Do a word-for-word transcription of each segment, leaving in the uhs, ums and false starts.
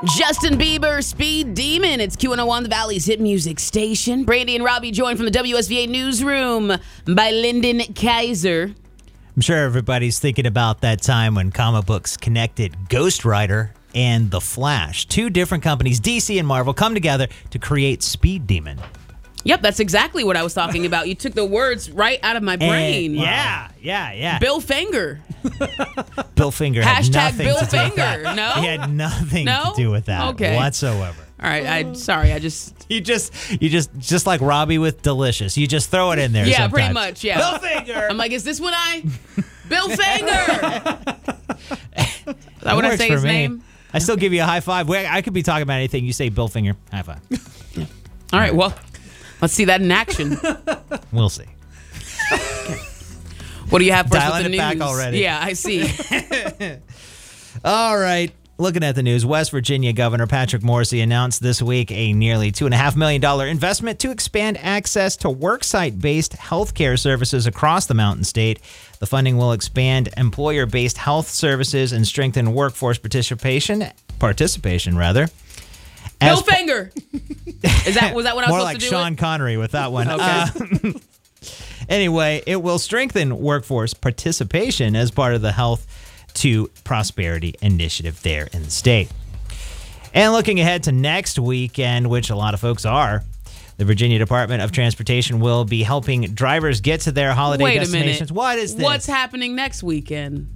Justin Bieber, Speed Demon. It's Q one oh one, the Valley's hit music station. Brandy and Robbie joined from the W S V A newsroom by Lyndon Kaiser. I'm sure everybody's thinking about that time when comic books connected Ghost Rider and The Flash. Two different companies, D C and Marvel, come together to create Speed Demon. Yep, that's exactly what I was talking about. You took the words right out of my brain. And, yeah, yeah, yeah. Bill Finger. Bill Finger had Hashtag nothing Bill to do with Finger. that. No? He had nothing No? to do with that Okay. whatsoever. All right, I'm sorry. I just... You just, you just, just like Robbie with Delicious. You just throw it in there. Yeah, sometimes. pretty much, yeah. Bill Finger. I'm like, is this what I... Bill Finger! Is that what I works say for his me. name? I still give you a high five. Wait, I could be talking about anything. You say Bill Finger, high five. All right, well, let's see that in action. We'll see. What do you have for us Dialing with the it back news? already. Yeah, I see. All right. Looking at the news, West Virginia Governor Patrick Morrisey announced this week a nearly two point five million dollars investment to expand access to worksite-based healthcare services across the Mountain State. The funding will expand employer-based health services and strengthen workforce participation, participation rather. Bill As pa- Finger! Is that, was that what I was More supposed like to do? Sean it? Connery with that one. Okay. Uh, anyway, it will strengthen workforce participation as part of the Health to Prosperity initiative there in the state. And looking ahead to next weekend, which a lot of folks are, the Virginia Department of Transportation will be helping drivers get to their holiday Wait a destinations. minute. What is this? What's happening next weekend?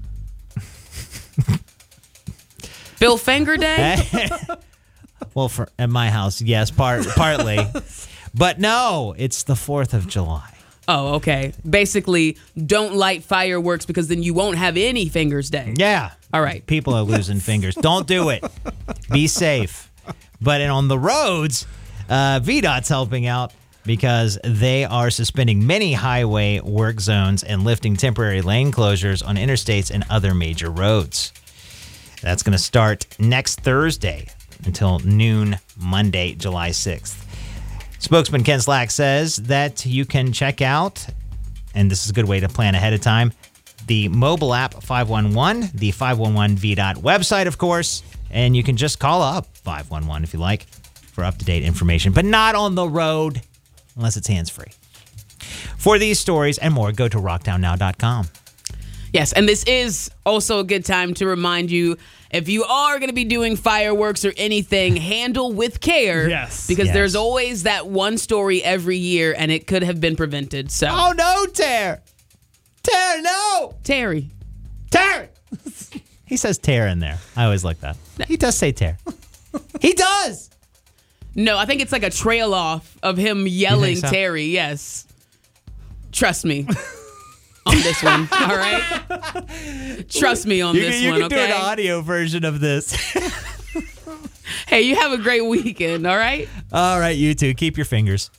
Bill Finger Day? Well, for at my house, yes, part partly. But no, it's the fourth of July. Oh, okay. Basically, don't light fireworks because then you won't have any Fingers Day. Yeah. All right. People are losing fingers. Don't do it. Be safe. But on the roads, uh, V DOT's helping out because they are suspending many highway work zones and lifting temporary lane closures on interstates and other major roads. That's going to start next Thursday until noon Monday, July sixth. Spokesman Ken Slack says that you can check out, and this is a good way to plan ahead of time, the mobile app five one one, the five one one V DOT website, of course, and you can just call up five one one if you like for up-to-date information, but not on the road unless it's hands-free. For these stories and more, go to rockdown now dot com. Yes, and this is also a good time to remind you, if you are going to be doing fireworks or anything, handle with care. Yes. Because Yes. there's always that one story every year, and it could have been prevented. So, Oh, no, Tear! Tear, no! Terry. Tear! He says tear in there. I always like that. He does say tear. He does! No, I think it's like a trail off of him yelling so? Terry. Yes. Trust me on this one. All right? Trust me on You this can, you one, can okay? do an audio version of this. Hey, you have a great weekend, all right? All right, you two, keep your fingers.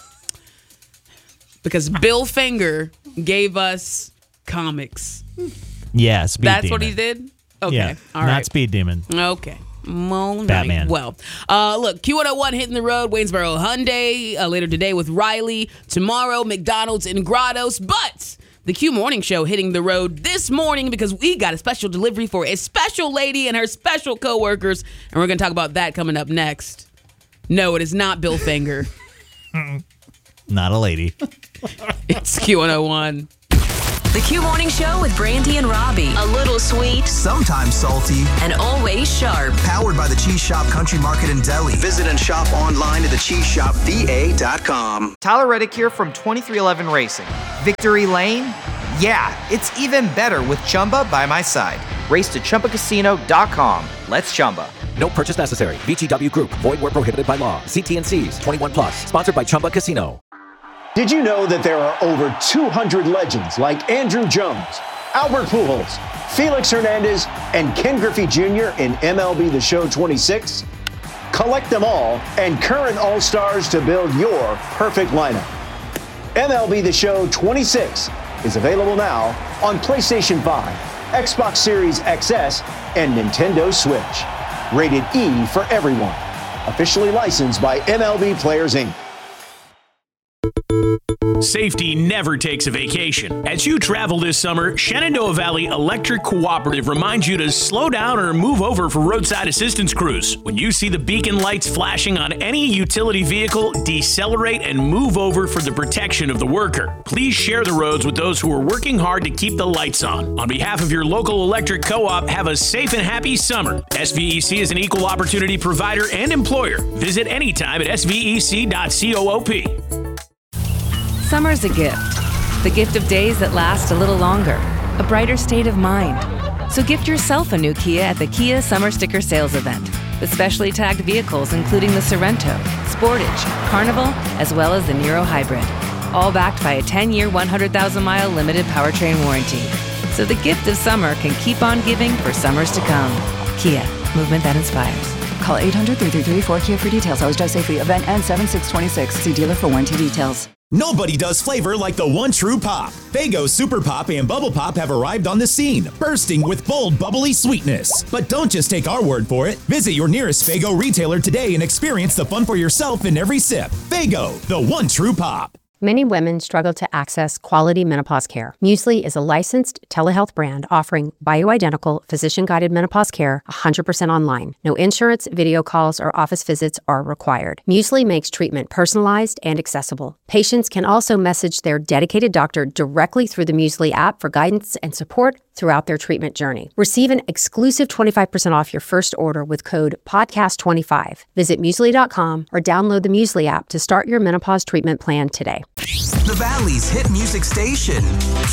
Because Bill Finger gave us comics. Yeah, Speed That's Demon. what he did? Okay. Yeah, all not right. Speed Demon. Okay. All right. Batman. Well, uh, look, Q one oh one hitting the road, Waynesboro Hyundai, uh, later today with Riley. Tomorrow, McDonald's in Grottos. But the Q Morning Show hitting the road this morning because we got a special delivery for a special lady and her special coworkers. And we're going to talk about that coming up next. No, it is not Bill Finger. Not a lady. It's Q one oh one. The Q Morning Show with Brandy and Robbie. A little sweet Sometimes salty. and always sharp. Powered by the Cheese Shop Country Market in Delhi. Visit and shop online at the cheese shop v a dot com. Tyler Reddick here from twenty-three eleven Racing. Victory Lane? Yeah, it's even better with Chumba by my side. Race to chumba casino dot com. Let's Chumba. No purchase necessary. V G W Group. Void where prohibited by law. See T and C's. twenty-one plus. Sponsored by Chumba Casino. Did you know that there are over two hundred legends like Andrew Jones, Albert Pujols, Felix Hernandez, and Ken Griffey Junior in M L B The Show twenty-six? Collect them all and current All-Stars to build your perfect lineup. M L B The Show twenty-six is available now on PlayStation five, Xbox Series X S, and Nintendo Switch. Rated E for everyone. Officially licensed by M L B Players, Incorporated. Safety never takes a vacation. As you travel this summer, Shenandoah Valley Electric Cooperative reminds you to slow down or move over for roadside assistance crews. When you see the beacon lights flashing on any utility vehicle, decelerate and move over for the protection of the worker. Please share the roads with those who are working hard to keep the lights on. On behalf of your local electric co-op, have a safe and happy summer. S V E C is an equal opportunity provider and employer. Visit anytime at S V E C dot coop. Summer's a gift. The gift of days that last a little longer. A brighter state of mind. So gift yourself a new Kia at the Kia Summer Sticker Sales Event. With specially tagged vehicles including the Sorrento, Sportage, Carnival, as well as the Niro Hybrid. All backed by a ten-year, one hundred thousand mile limited powertrain warranty. So the gift of summer can keep on giving for summers to come. Kia, movement that inspires. Call eight hundred, three three three, four Kia for details. Always drive safely. Event ends seven six twenty-six. See dealer for warranty details. Nobody does flavor like the one true pop. Faygo Super Pop and Bubble Pop have arrived on the scene, bursting with bold, bubbly sweetness. But don't just take our word for it. Visit your nearest Faygo retailer today and experience the fun for yourself in every sip. Faygo, the one true pop. Many women struggle to access quality menopause care. Muesli is a licensed telehealth brand offering bioidentical, physician-guided menopause care one hundred percent online. No insurance, video calls, or office visits are required. Muesli makes treatment personalized and accessible. Patients can also message their dedicated doctor directly through the Muesli app for guidance and support throughout their treatment journey. Receive an exclusive twenty-five percent off your first order with code podcast twenty-five. Visit muesli dot com or download the Muesli app to start your menopause treatment plan today. The Valley's hit music station.